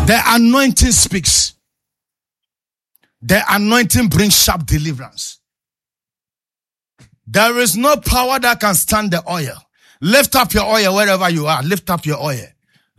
The anointing speaks. The anointing brings sharp deliverance. There is no power that can stand the oil. Lift up your oil wherever you are. Lift up your oil.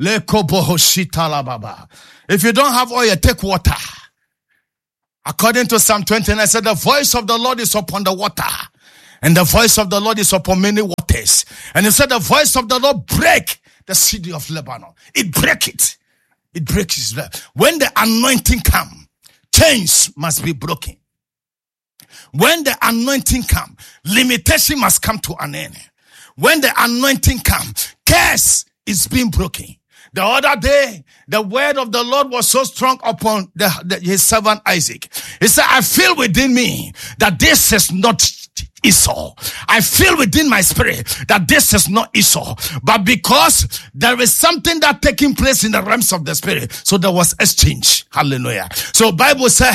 If you don't have oil, take water. According to Psalm 29, said the voice of the Lord is upon the water, and the voice of the Lord is upon many waters. And he said the voice of the Lord break the city of Lebanon. It break it. It breaks it. When the anointing come, chains must be broken. When the anointing come, limitation must come to an end. When the anointing come, curse is being broken. The other day, the word of the Lord was so strong upon his servant Isaac. He said, I feel within me that this is not Esau. I feel within my spirit that this is not Esau. But because there is something that taking place in the realms of the spirit, so there was exchange. Hallelujah. So Bible says,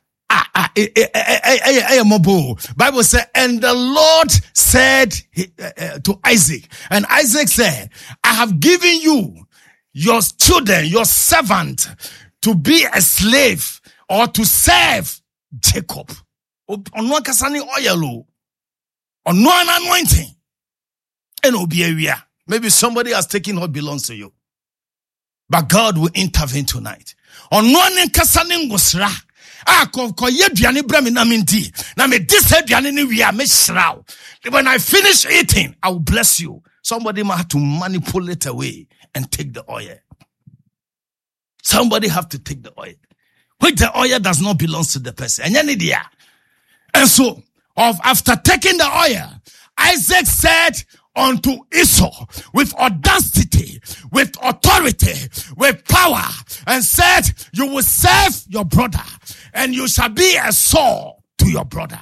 Bible said, and the Lord said to Isaac, and Isaac said, I have given you your children, your servant, to be a slave or to serve Jacob. On one kasani oil, on one anointing, and obiya. Maybe somebody has taken what belongs to you, but God will intervene tonight. On one kasani ngosra. When I finish eating, I will bless you. Somebody might have to manipulate away and take the oil. Somebody have to take the oil. Which the oil does not belong to the person. And so, after taking the oil, Isaac said unto Esau with audacity, with authority, with power, and said, you will serve your brother, and you shall be a sword to your brother.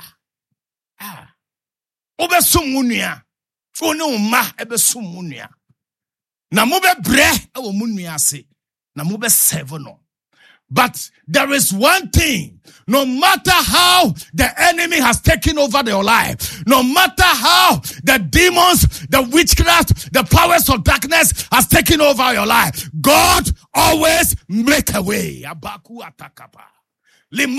But there is one thing, no matter how the enemy has taken over your life, no matter how the demons, the witchcraft, the powers of darkness has taken over your life, God always make a way. No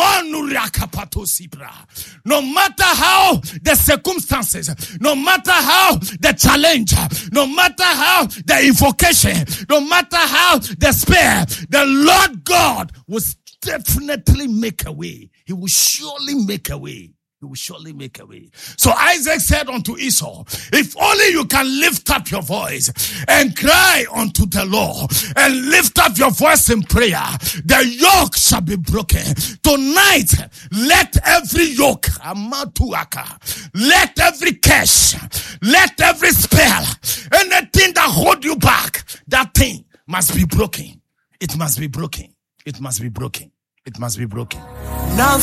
matter how the circumstances, no matter how the challenge, no matter how the invocation, no matter how the spare, the Lord God will definitely make a way. He will surely make a way. He will surely make a way. So Isaac said unto Esau, if only you can lift up your voice and cry unto the Lord and lift up your voice in prayer, the yoke shall be broken. Tonight, let every yoke, let every curse, let every spell, anything that hold you back, that thing must be broken. It must be broken. It must be broken. It must be broken. Now